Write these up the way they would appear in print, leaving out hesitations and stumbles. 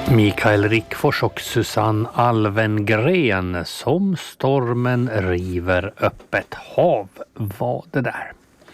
Mikael Rickfors och Susanne Alvengren, Som stormen river öppet hav var det där.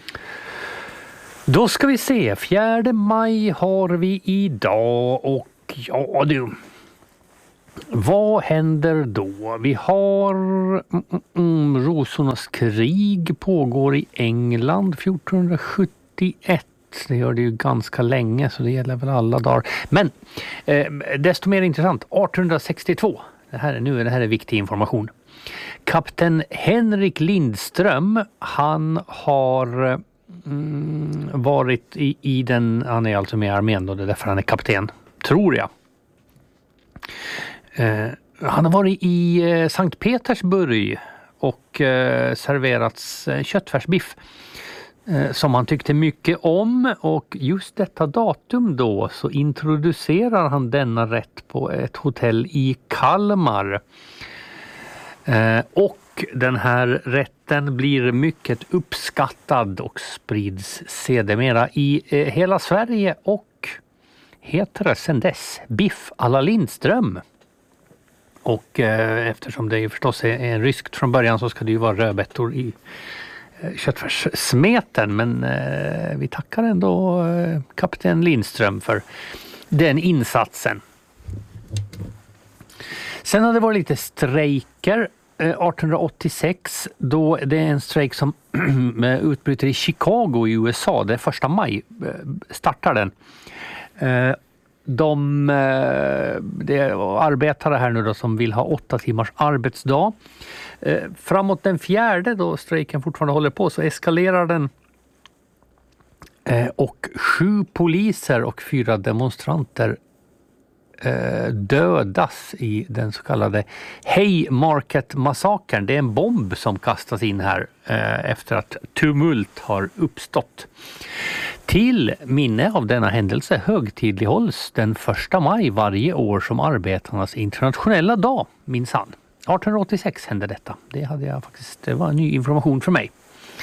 Då ska vi se, 4 maj har vi idag och ja du, vad händer då? Vi har Rosornas krig pågår i England 1471. Det gör det ju ganska länge, så det gäller väl alla dagar. Men desto mer intressant, 1862. Det här är viktig information. Kapten Henrik Lindström, han har varit i den, han är alltså med i armén och det är därför han är kapten, tror jag. Han har varit i Sankt Petersburg och serverats köttfärsbiff som han tyckte mycket om, och just detta datum då så introducerar han denna rätt på ett hotell i Kalmar. Och den här rätten blir mycket uppskattad och sprids sedermera i hela Sverige och heter det sedan dess Biff à la Lindström. Och eftersom det förstås är ryskt från början så ska det ju vara rödbetor i köttfärssmeten, men vi tackar ändå kapten Lindström för den insatsen. Sen har det varit lite strejker 1886, då det är en strejk som utbryter i Chicago i USA. Det är 1 maj startar den. Det är arbetare här nu då som vill ha 8 timmars arbetsdag. Framåt den 4 då strejken fortfarande håller på så eskalerar den och 7 poliser och 4 demonstranter dödas i den så kallade Haymarket-massakern. Det är en bomb som kastas in här efter att tumult har uppstått. Till minne av denna händelse högtidlighålls den 1 maj varje år som arbetarnas internationella dag, minsann. 1886 hände detta. Det var ny information för mig.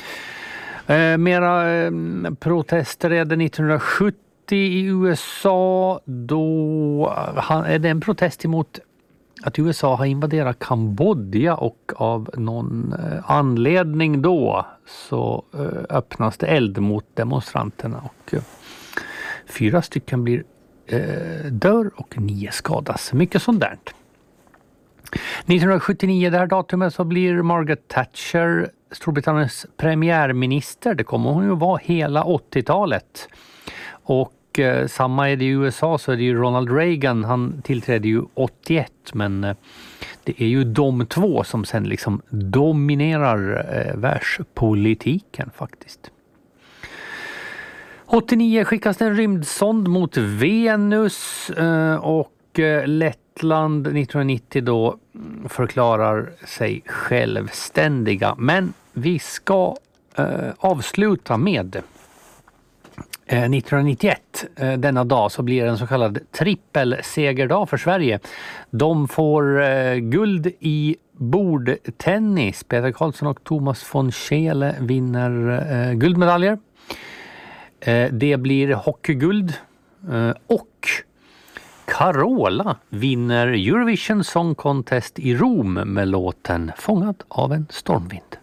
Mera protester är det 1970 i USA. Då är det en protest emot att USA har invaderat Kambodja, och av någon anledning då så öppnas det eld mot demonstranterna och 4 stycken dör och 9 skadas. Mycket sånt där. 1979, det här datumet, så blir Margaret Thatcher Storbritanniens premiärminister. Det kommer hon ju vara hela 80-talet. Och samma är det i USA, så är det ju Ronald Reagan, han tillträdde ju 81, men det är ju de två som sen liksom dominerar världspolitiken faktiskt. 89 skickas en rymdsond mot Venus och Lettland 1990 då förklarar sig självständiga. Men vi ska avsluta med 1991, denna dag, så blir det en så kallad trippelsegerdag för Sverige. De får guld i bordtennis. Peter Karlsson och Thomas von Scheele vinner guldmedaljer. Det blir hockeyguld och Carola vinner Eurovision Song Contest i Rom med låten Fångad av en stormvind.